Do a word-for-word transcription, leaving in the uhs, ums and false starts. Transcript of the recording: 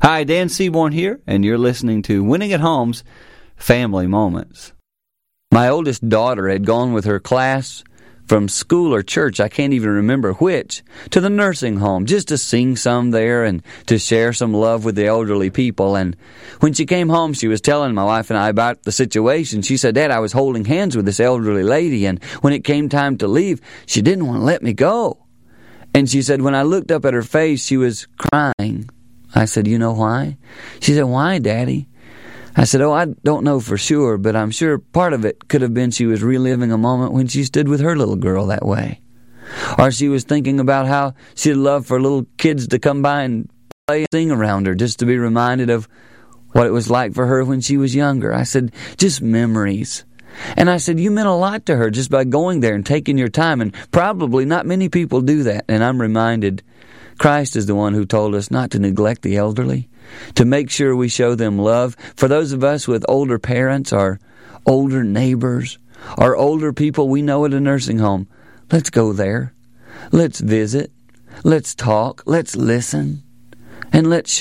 Hi, Dan Seaborn here, and you're listening to Winning at Home's Family Moments. My oldest daughter had gone with her class from school or church, I can't even remember which, to the nursing home just to sing some there and to share some love with the elderly people. And when she came home, she was telling my wife and I about the situation. She said, "Dad, I was holding hands with this elderly lady, and when it came time to leave, she didn't want to let me go." And she said, when I looked up at her face, she was crying. I said, "You know why?" She said, "Why, Daddy?" I said, "Oh, I don't know for sure, but I'm sure part of it could have been she was reliving a moment when she stood with her little girl that way. Or she was thinking about how she'd love for little kids to come by and play and sing around her just to be reminded of what it was like for her when she was younger." I said, "Just memories." And I said, "You meant a lot to her just by going there and taking your time, and probably not many people do that." And I'm reminded Christ is the one who told us not to neglect the elderly, to make sure we show them love. For those of us with older parents or older neighbors or older people we know at a nursing home, let's go there. Let's visit. Let's talk. Let's listen. And let's